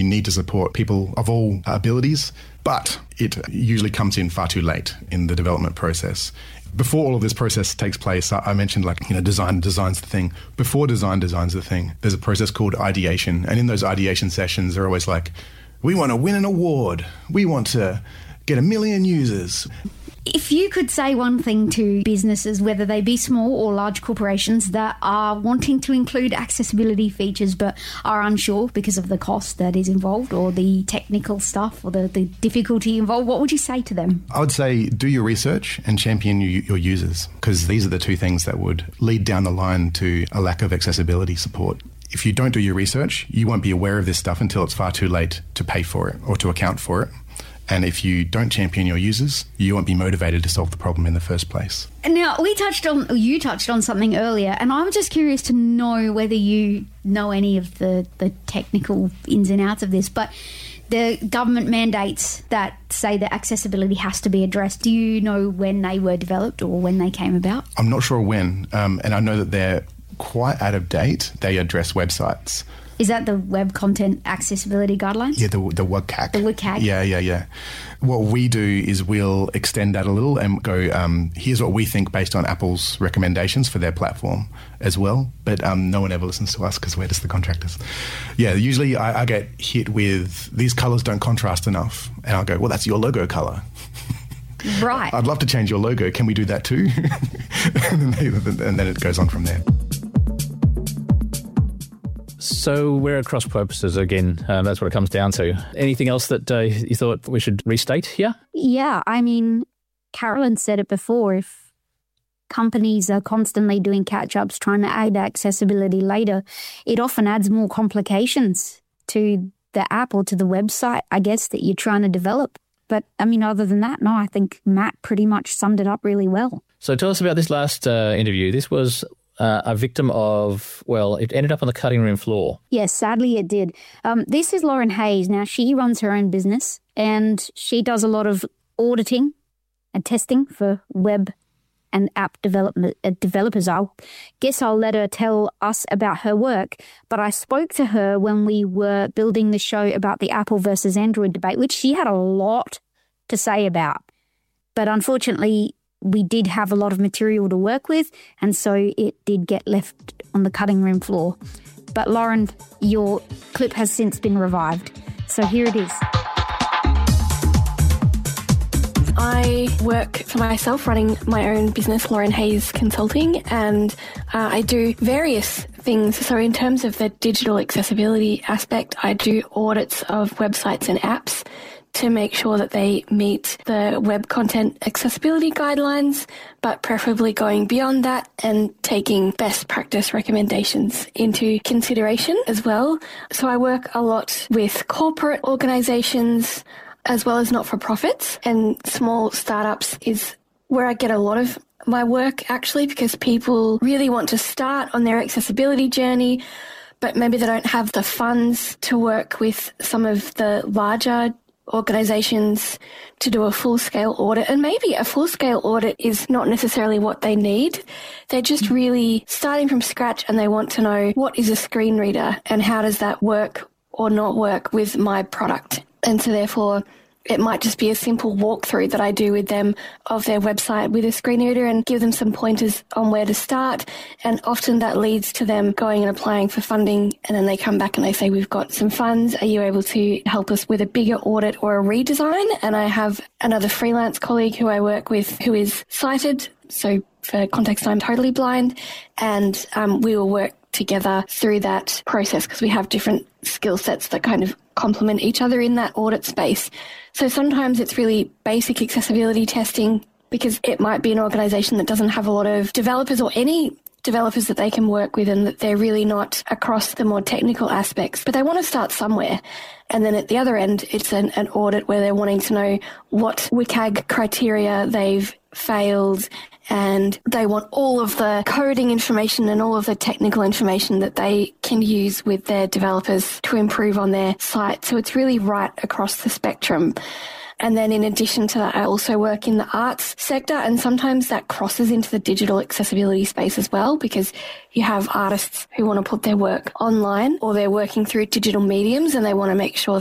You need to support people of all abilities, but it usually comes in far too late in the development process. Before all of this process takes place, I mentioned design designs the thing. Before design designs the thing, there's a process called ideation. And in those ideation sessions, they're always like, we want to win an award. We want to get 1 million users. If you could say one thing to businesses, whether they be small or large corporations, that are wanting to include accessibility features but are unsure because of the cost that is involved or the technical stuff or the difficulty involved, what would you say to them? I would say do your research and champion your users, because these are the two things that would lead down the line to a lack of accessibility support. If you don't do your research, you won't be aware of this stuff until it's far too late to pay for it or to account for it. And if you don't champion your users, you won't be motivated to solve the problem in the first place. Now, you touched on something earlier, and I'm just curious to know whether you know any of the technical ins and outs of this, but the government mandates that say that accessibility has to be addressed. Do you know when they were developed or when they came about? I'm not sure when, and I know that they're quite out of date. They address websites. Is that the Web Content Accessibility Guidelines? Yeah, the WCAG. The WCAG. Yeah. What we do is we'll extend that a little and go, here's what we think based on Apple's recommendations for their platform as well. But no one ever listens to us because we're just the contractors. Yeah, usually I get hit with, these colours don't contrast enough. And I'll go, well, that's your logo colour. Right. I'd love to change your logo. Can we do that too? and then it goes on from there. So we're at cross purposes again. That's what it comes down to. Anything else that you thought we should restate here? Yeah, I mean, Carolyn said it before. If companies are constantly doing catch-ups, trying to add accessibility later, it often adds more complications to the app or to the website, I guess, that you're trying to develop. But, I mean, other than that, no, I think Matt pretty much summed it up really well. So tell us about this last interview. This was a victim of, well, it ended up on the cutting room floor. Yes, sadly it did. This is Lauren Hayes. Now, she runs her own business and she does a lot of auditing and testing for web and app developers. I guess I'll let her tell us about her work, but I spoke to her when we were building the show about the Apple versus Android debate, which she had a lot to say about. But unfortunately, we did have a lot of material to work with, and so it did get left on the cutting room floor. But Lauren, your clip has since been revived. So here it is. I work for myself running my own business, Lauren Hayes Consulting, and I do various things. So in terms of the digital accessibility aspect, I do audits of websites and apps to make sure that they meet the Web Content Accessibility Guidelines, but preferably going beyond that and taking best practice recommendations into consideration as well. So I work a lot with corporate organisations as well as not-for-profits, and small startups is where I get a lot of my work actually, because people really want to start on their accessibility journey, but maybe they don't have the funds to work with some of the larger organisations to do a full-scale audit. And maybe a full-scale audit is not necessarily what they need. They're just really starting from scratch and they want to know, what is a screen reader and how does that work or not work with my product? And so therefore, it might just be a simple walkthrough that I do with them of their website with a screen reader and give them some pointers on where to start. And often that leads to them going and applying for funding. And then they come back and they say, we've got some funds. Are you able to help us with a bigger audit or a redesign? And I have another freelance colleague who I work with who is sighted. So for context, I'm totally blind. And we will work together through that process because we have different skill sets that kind of complement each other in that audit space. So sometimes it's really basic accessibility testing because it might be an organisation that doesn't have a lot of developers or any developers that they can work with and that they're really not across the more technical aspects, but they want to start somewhere. And then at the other end, it's an audit where they're wanting to know what WCAG criteria they've failed, and they want all of the coding information and all of the technical information that they can use with their developers to improve on their site. So it's really right across the spectrum. And then in addition to that, I also work in the arts sector, and sometimes that crosses into the digital accessibility space as well, because you have artists who want to put their work online, or they're working through digital mediums and they want to make sure